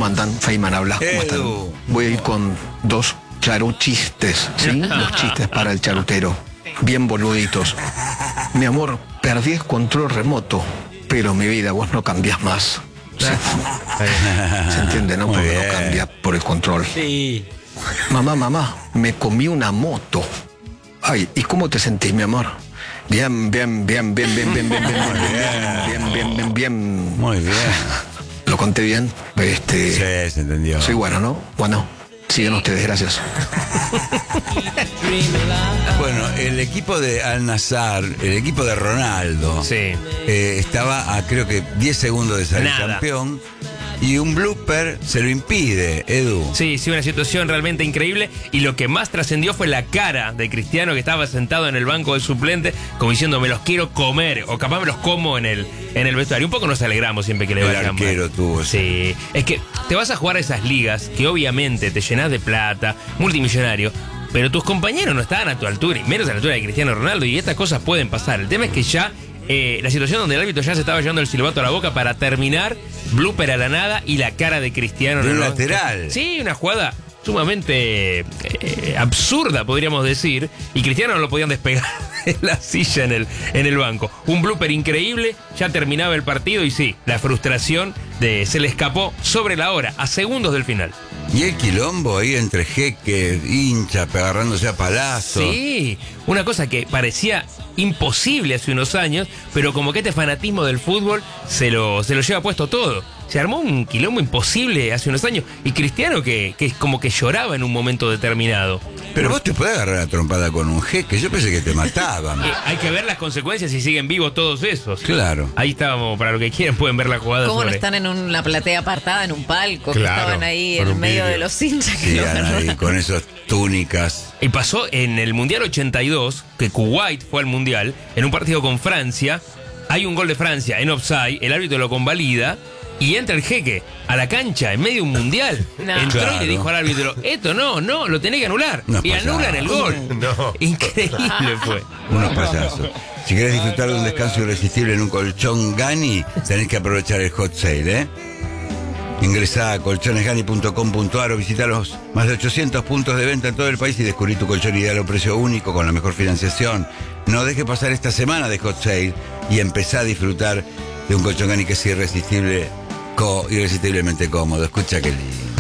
¿Cómo andan? Feynman habla. ¿Cómo están? Voy a ir con 2 charuchistes, ¿sí? 2 chistes para el charutero. Bien boluditos. Mi amor, perdí el control remoto, pero mi vida, vos no cambiás más. ¿Sí? ¿Se entiende, no? Porque no cambia por el control. Sí. Mamá, me comí una moto. Ay, ¿y cómo te sentís, mi amor? Bien. Muy bien. ¿Lo conté bien? Sí, se entendió. Sí, bueno, sigan ustedes, gracias. Bueno, el equipo de Al-Nassr, el equipo de Ronaldo, estaba a creo que 10 segundos de salir campeón. Y un blooper se lo impide, Edu. Sí, una situación realmente increíble. Y lo que más trascendió fue la cara de Cristiano, que estaba sentado en el banco de suplente, como diciendo, me los quiero comer, o capaz me los como en el vestuario. Un poco nos alegramos siempre que le vaya mal. El arquero tuvo. Sí, es que te vas a jugar a esas ligas que obviamente te llenas de plata, multimillonario, pero tus compañeros no estaban a tu altura, y menos a la altura de Cristiano Ronaldo, y estas cosas pueden pasar. El tema es que ya la situación donde el árbitro ya se estaba llevando el silbato a la boca para terminar, blooper a la nada y la cara de Cristiano. De un lateral. Sí, una jugada sumamente absurda, podríamos decir, y Cristiano no lo podían despegar de la silla en el banco. Un blooper increíble, ya terminaba el partido y sí, la frustración se le escapó sobre la hora, a segundos del final. Y el quilombo ahí entre jeques, hinchas, agarrándose a palazos. Sí, una cosa que parecía imposible hace unos años, pero como que este fanatismo del fútbol se lo lleva puesto todo. Se armó un quilombo imposible hace unos años, y Cristiano que como que lloraba en un momento determinado. Pero vos te podés agarrar la trompada con un jeque, yo pensé que te mataban. Hay que ver las consecuencias si siguen vivos todos esos. Claro. Ahí estábamos, para lo que quieran pueden ver la jugada. ¿Cómo no están en una platea apartada, en un palco? Claro, que estaban ahí en medio de los hinchas. Sí, ahí, con esas túnicas. Y pasó en el Mundial 82, que Kuwait fue al Mundial, en un partido con Francia, hay un gol de Francia en offside, el árbitro lo convalida, y entra el jeque a la cancha en medio de un mundial. No. Entró Claro. y le dijo al árbitro, esto no, lo tenés que anular. Unos Y anulan payasos. el gol. Increíble fue. Unos payasos. Si querés disfrutar de un descanso irresistible en un colchón Gani, tenés que aprovechar el hot sale, ¿eh? Ingresá a colchonesgani.com.ar o visita los más de 800 puntos de venta en todo el país y descubrí tu colchón ideal a un precio único con la mejor financiación. No dejes pasar esta semana de hot sale y empezá a disfrutar de un colchón Gani que es irresistiblemente cómodo. Escucha qué lindo.